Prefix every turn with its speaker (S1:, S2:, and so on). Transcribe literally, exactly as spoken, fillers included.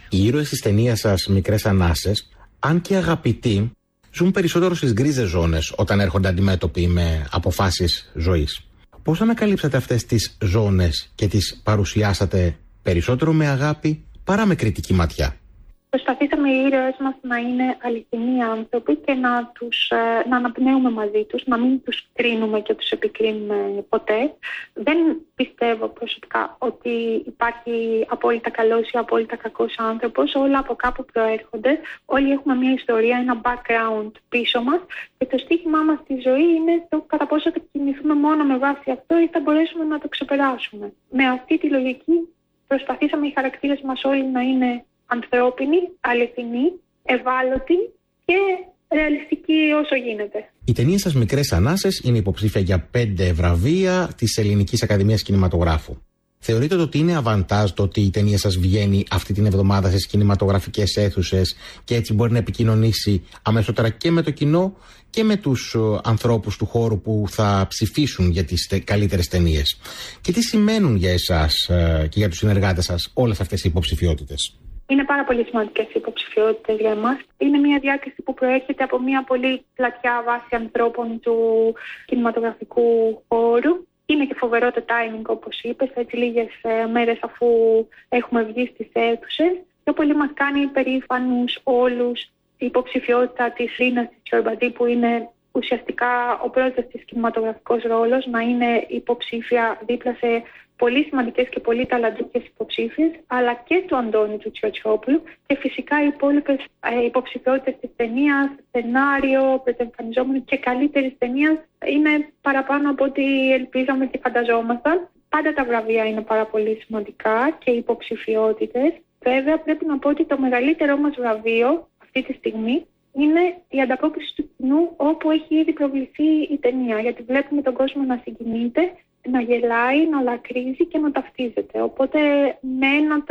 S1: Οι ήρωες της ταινίας σας «Μικρές Ανάσες», αν και αγαπητοί, ζουν περισσότερο στις γκρίζες ζώνες όταν έρχονται αντιμέτωποι με αποφάσεις ζωής. Πώς ανακαλύψατε αυτές τις ζώνες και τις παρουσιάσατε περισσότερο με αγάπη παρά με κριτική ματιά?
S2: Προσπαθήσαμε οι ήρωες μας να είναι αληθινοί άνθρωποι και να, τους, να αναπνέουμε μαζί τους, να μην τους κρίνουμε και τους επικρίνουμε ποτέ. Δεν πιστεύω προσωπικά ότι υπάρχει απόλυτα καλός ή απόλυτα κακός άνθρωπος. Όλα από κάπου προέρχονται. Όλοι έχουμε μια ιστορία, ένα background πίσω μας και το στοίχημά μας στη ζωή είναι το κατά πόσο θα κινηθούμε μόνο με βάση αυτό ή θα μπορέσουμε να το ξεπεράσουμε. Με αυτή τη λογική προσπαθήσαμε οι χαρακτήρες μας όλοι να είναι ανθρώπινη, αληθινή, ευάλωτη και ρεαλιστική όσο γίνεται.
S1: Η ταινία σας «Μικρές Ανάσες» είναι υποψήφια για πέντε βραβεία της Ελληνικής Ακαδημίας Κινηματογράφου. Θεωρείτε ότι είναι αβαντάζ το ότι η ταινία σας βγαίνει αυτή την εβδομάδα στις κινηματογραφικές αίθουσες και έτσι μπορεί να επικοινωνήσει αμέσως και με το κοινό και με τους ανθρώπους του χώρου που θα ψηφίσουν για τις καλύτερες ταινίες? Και τι σημαίνουν για εσάς και για τους συνεργάτες σας όλες αυτές οι υποψηφιότητες?
S2: Είναι πάρα πολύ σημαντικές οι υποψηφιότητες για εμάς. Είναι μια διάκριση που προέρχεται από μια πολύ πλατιά βάση ανθρώπων του κινηματογραφικού χώρου. Είναι και φοβερό το timing, όπως είπες, έτσι λίγες μέρες αφού έχουμε βγει στις αίθουσες. Πιο πολύ μας κάνει περήφανους όλους η υποψηφιότητα της Ρίνας της Τσιορμπαντή, που είναι ουσιαστικά ο πρώτος της κινηματογραφικός ρόλος, να είναι υποψήφια δίπλα σε πολύ σημαντικές και πολύ ταλαντούχες υποψήφιες, αλλά και του Αντώνη του Τσιοτσόπουλου και φυσικά οι υπόλοιπες ε, υποψηφιότητες της ταινίας, σενάριο, πρωτοεμφανιζόμενο και καλύτερης ταινίας είναι παραπάνω από ό,τι ελπίζαμε και φανταζόμασταν. Πάντα τα βραβεία είναι πάρα πολύ σημαντικά και οι υποψηφιότητες. Βέβαια πρέπει να πω ότι το μεγαλύτερό μας βραβείο αυτή τη στιγμή είναι η ανταπόκριση του κοινού όπου έχει ήδη προβληθεί η ταινία, γιατί βλέπουμε τον κόσμο να συγκινείται, να γελάει, να δακρύζει και να ταυτίζεται. Οπότε με έναν